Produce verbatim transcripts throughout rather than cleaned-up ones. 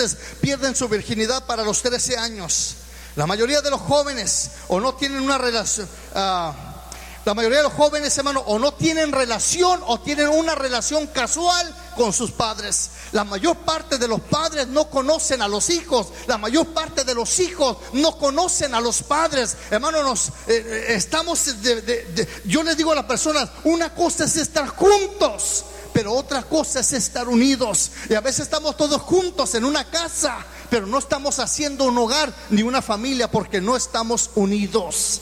adolescentes pierden su virginidad para los trece años. La mayoría de los jóvenes o no tienen una relación, uh, la mayoría de los jóvenes, hermano, o no tienen relación o tienen una relación casual con sus padres. La mayor parte de los padres no conocen a los hijos. La mayor parte de los hijos no conocen a los padres. Hermano, nos eh, estamos de, de, de, yo les digo a las personas, una cosa es estar juntos, pero otra cosa es estar unidos. Y a veces estamos todos juntos en una casa, pero no estamos haciendo un hogar ni una familia porque no estamos unidos.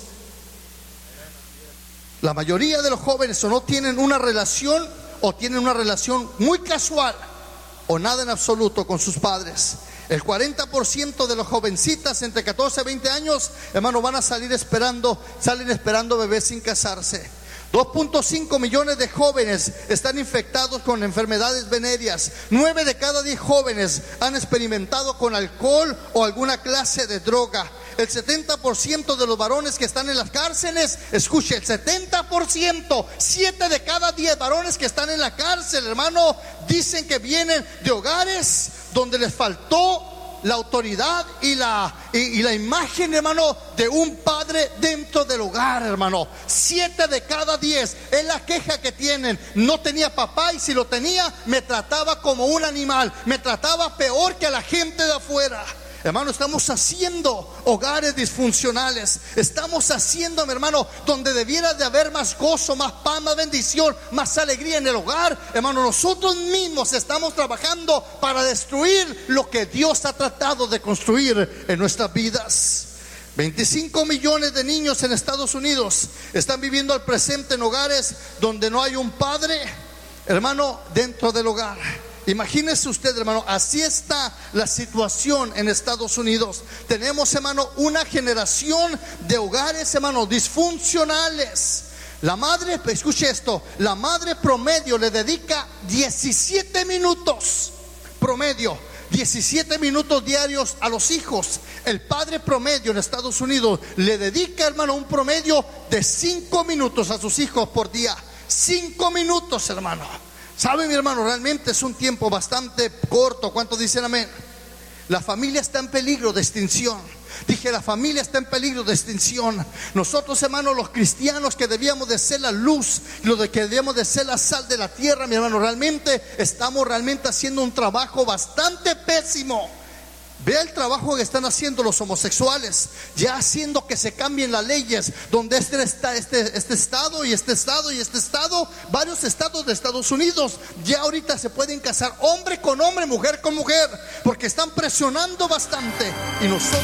La mayoría de los jóvenes o no tienen una relación o tienen una relación muy casual o nada en absoluto con sus padres. El cuarenta por ciento de las jovencitas entre catorce y veinte años, hermano, van a salir esperando, salen esperando bebés sin casarse. dos punto cinco millones de jóvenes están infectados con enfermedades venéreas. nueve de cada diez jóvenes han experimentado con alcohol o alguna clase de droga. El setenta por ciento de los varones que están en las cárceles, escuche, el setenta por ciento, siete de cada diez varones que están en la cárcel, hermano, dicen que vienen de hogares donde les faltó la autoridad y la, y, y la imagen, hermano, de un padre dentro del hogar, hermano. Siete de cada diez es la queja que tienen. No tenía papá, y si lo tenía, me trataba como un animal, me trataba peor que a la gente de afuera. Hermano, estamos haciendo hogares disfuncionales. Estamos haciendo, mi hermano, donde debiera de haber más gozo, más paz, más bendición, más alegría en el hogar. Hermano, nosotros mismos estamos trabajando para destruir lo que Dios ha tratado de construir en nuestras vidas. veinticinco millones de niños en Estados Unidos están viviendo al presente en hogares donde no hay un padre, hermano, dentro del hogar. Imagínese usted, hermano, así está la situación en Estados Unidos. Tenemos, hermano, una generación de hogares, hermano, disfuncionales. La madre, escuche esto, la madre promedio le dedica diecisiete minutos, promedio, diecisiete minutos diarios a los hijos. El padre promedio en Estados Unidos le dedica, hermano, un promedio de cinco minutos a sus hijos por día. Cinco minutos, hermano. ¿Sabe, mi hermano? Realmente es un tiempo bastante corto. ¿Cuántos dicen amén? La familia está en peligro de extinción. Dije, la familia está en peligro de extinción. Nosotros, hermanos, los cristianos que debíamos de ser la luz, los de que debíamos de ser la sal de la tierra, mi hermano, realmente estamos realmente haciendo un trabajo bastante pésimo. Vea el trabajo que están haciendo los homosexuales, ya haciendo que se cambien las leyes, donde este, este, este, este estado y este estado y este estado, varios estados de Estados Unidos, ya ahorita se pueden casar hombre con hombre, mujer con mujer, porque están presionando bastante. Y nosotros...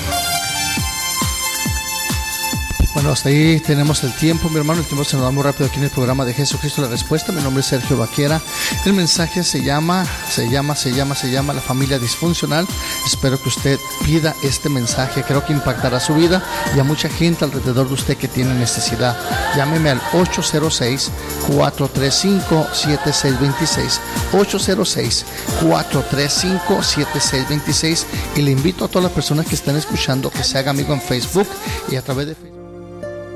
Bueno, hasta ahí tenemos el tiempo, mi hermano. El tiempo se nos va muy rápido aquí en el programa de Jesucristo la Respuesta. Mi nombre es Sergio Vaquera. El mensaje se llama, se llama, se llama, se llama La familia disfuncional. Espero que usted pida este mensaje. Creo que impactará su vida y a mucha gente alrededor de usted que tiene necesidad. Llámeme al ocho cero seis, cuatro tres cinco, siete seis dos seis. ocho cero seis, cuatro tres cinco, siete seis dos seis. Y le invito a todas las personas que están escuchando que se haga amigo en Facebook y a través de Facebook.